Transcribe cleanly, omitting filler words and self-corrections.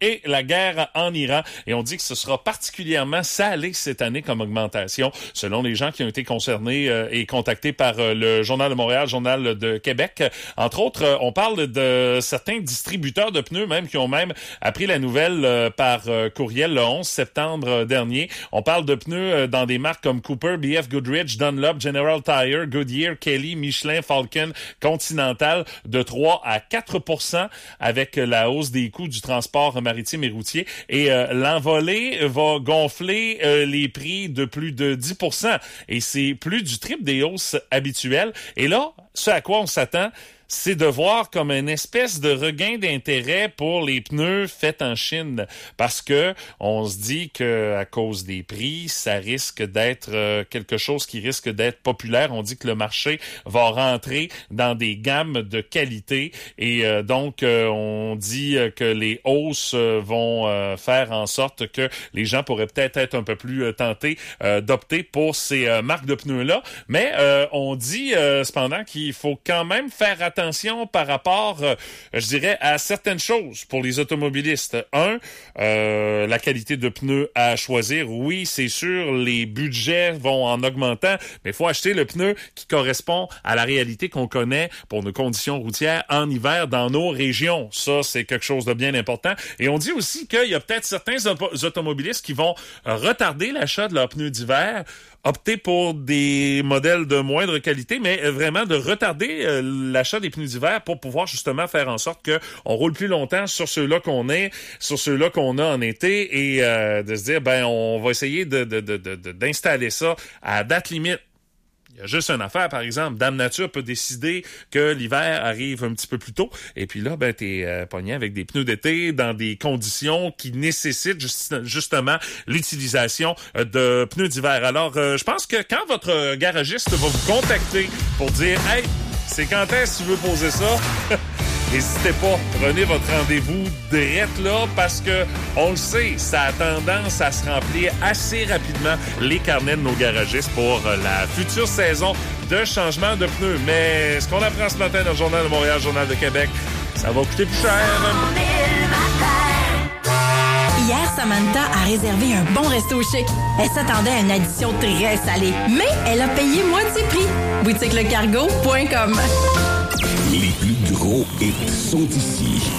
et la guerre en Iran. Et on dit que ce sera particulièrement salé cette année comme augmentation, selon les gens qui ont été concernés et contactés par le Journal de Montréal, Journal de Québec. Entre autres, on parle de certains distributeurs de pneus même qui ont même appris la nouvelle par courriel le 11 septembre dernier. On parle de pneus dans des marques comme Cooper, BF Goodrich, Dunlop, General Tire, Goodyear, Kelly, Michelin, Falcon, Continental, de 3 à 4% avec la hausse des coûts du transport maritime et routier. Et l'envolée va gonfler les prix de plus de 10%. Et c'est plus du triple des hausses habituelles. Et là, ce à quoi on s'attend, c'est de voir comme une espèce de regain d'intérêt pour les pneus faits en Chine. Parce que on se dit que à cause des prix, ça risque d'être quelque chose qui risque d'être populaire. On dit que le marché va rentrer dans des gammes de qualité. Et donc, on dit que les hausses vont faire en sorte que les gens pourraient peut-être être un peu plus tentés d'opter pour ces marques de pneus-là. Mais on dit cependant qu'il faut quand même faire attention par rapport, je dirais, à certaines choses pour les automobilistes. La qualité de pneus à choisir. Oui, c'est sûr, les budgets vont en augmentant, mais il faut acheter le pneu qui correspond à la réalité qu'on connaît pour nos conditions routières en hiver dans nos régions. Ça, c'est quelque chose de bien important. Et on dit aussi qu'il y a peut-être certains automobilistes qui vont retarder l'achat de leurs pneus d'hiver, opter pour des modèles de moindre qualité, mais vraiment de retarder l'achat des pneus d'hiver pour pouvoir justement faire en sorte qu'on roule plus longtemps sur ceux-là qu'on a en été et de se dire, on va essayer d'installer ça à date limite. Il y a juste une affaire, par exemple, Dame Nature peut décider que l'hiver arrive un petit peu plus tôt, et puis là, t'es pogné avec des pneus d'été dans des conditions qui nécessitent justement l'utilisation de pneus d'hiver. Alors, je pense que quand votre garagiste va vous contacter pour dire « Hey, c'est quand est-ce que tu veux poser ça? » N'hésitez pas, prenez votre rendez-vous direct là parce que, on le sait, ça a tendance à se remplir assez rapidement les carnets de nos garagistes pour la future saison de changement de pneus. Mais ce qu'on apprend ce matin dans le Journal de Montréal, Journal de Québec, ça va coûter plus cher. Hier, Samantha a réservé un bon resto chic. Elle s'attendait à une addition très salée, mais elle a payé moitié prix. Boutiquelecargo.com. Les plus gros hits sont ici.